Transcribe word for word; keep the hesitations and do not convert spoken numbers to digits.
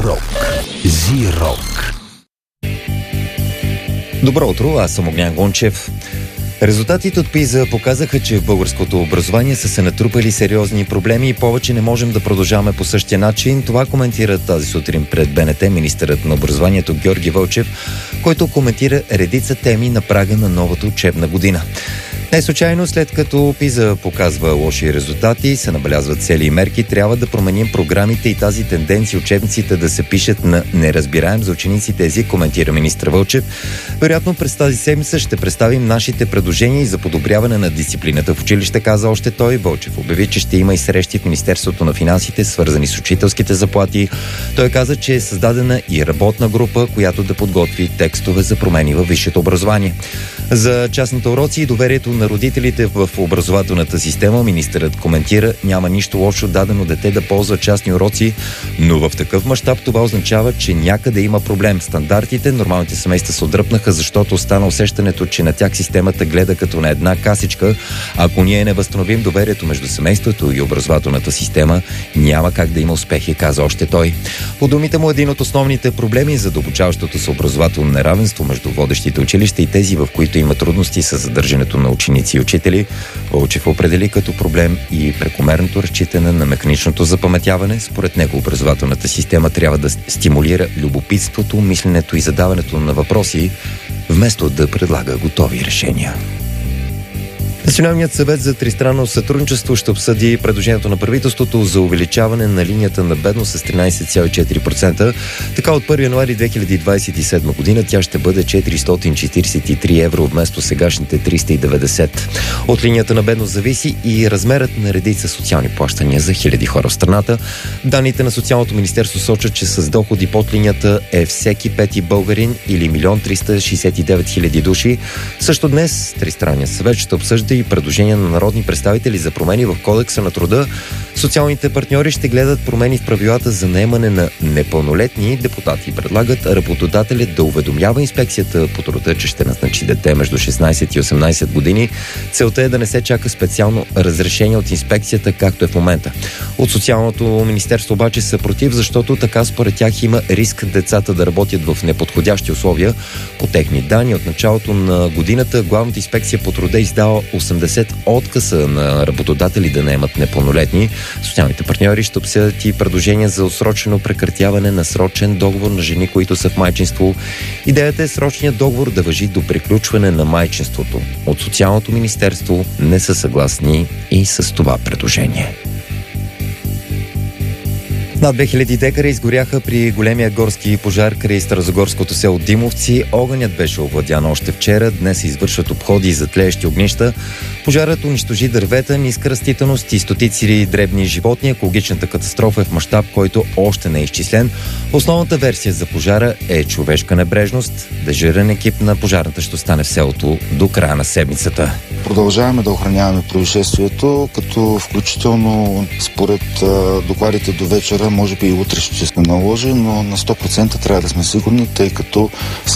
Зирок. Зирок. Добро утро, аз съм Огнян Гончев. Резултатите от ПИЗА показаха, че в българското образование са се натрупали сериозни проблеми и повече не можем да продължаваме по същия начин. Това коментира тази сутрин пред БНТ министърът на образованието Георги Вълчев, който коментира редица теми на прага на новата учебна година. Не случайно, след като ПИЗА показва лоши резултати, се набелязват цели и мерки, трябва да променим програмите и тази тенденция учебниците да се пишат на неразбираем за учениците език, коментира министър Вълчев. Вероятно през тази седмица ще представим нашите предложения и за подобряване на дисциплината в училище, каза още той. Вълчев обяви, че ще има и срещи в Министерството на финансите, свързани с учителските заплати. Той каза, че е създадена и работна група, която да подготви текстове за промени във висшето образование. За частните уроци и доверието на родителите в образователната система министърът коментира: няма нищо лошо дадено дете да ползва частни уроци, но в такъв мащаб това означава, че някъде има проблем. Стандартите, нормалните семейства се отдръпнаха, защото остана усещането, че на тях системата гледа като на една касичка. Ако ние не възстановим доверието между семейството и образователната система, няма как да има успехи, каза още той. По думите му, един от основните проблеми за задълбочаващото се образователно неравенство между водещите училища и тези, в които има трудности с задържането на ученици и учители, Вълчев определи като проблем и прекомерното разчитане на механичното запаметяване. Според него образователната система трябва да стимулира любопитството, мисленето и задаването на въпроси, вместо да предлага готови решения. Националният съвет за тристранно сътрудничество ще обсъди предложението на правителството за увеличаване на линията на бедност с тринадесет цяло и четири процента. Така от първи януари две хиляди двадесет и седма година тя ще бъде четиристотин четиридесет и три евро вместо сегашните триста и деветдесет. От линията на бедност зависи и размерът на редица социални плащания за хиляди хора в страната. Данните на Социалното министерство сочат, че с доходи под линията е всеки пети българин или милион триста шестдесет и девет хиляди души. Също днес Тристранният съвет ще обсъжда и предложения на народни представители за промени в Кодекса на труда. Социалните партньори ще гледат промени в правилата за наемане на непълнолетни. Депутати предлагат работодателят да уведомява инспекцията по труда, че ще назначи дете между шестнадесет и осемнадесет години. Целта е да не се чака специално разрешение от инспекцията, както е в момента. От Социалното министерство обаче са против, защото така според тях има риск децата да работят в неподходящи условия. По техни данни от началото на годината Главната инспекция по труда издава осемдесет отказа на работодатели да наемат непълнолетни. Социалните партньори ще обсъдят и предложения за отсрочено прекратяване на срочен договор на жени, които са в майчинство. Идеята е срочният договор да важи до приключване на майчинството. От Социалното министерство не са съгласни и с това предложение. Над две хиляди декара изгоряха при големия горски пожар край старозагорското село Димовци. Огънят беше овладян още вчера. Днес се извършват обходи за тлеещи огнища. Пожарът унищожи дървета, ниска растителност и стотици дребни животни. Екологичната катастрофа е в мащаб, който още не е изчислен. Основната версия за пожара е човешка небрежност. Дежурен екип на пожарната ще остане в селото до края на седмицата. Продължаваме да охраняваме происшествието, като включително според а, докладите до вечера, може би и утре ще се наложи, но на сто процента трябва да сме сигурни, тъй като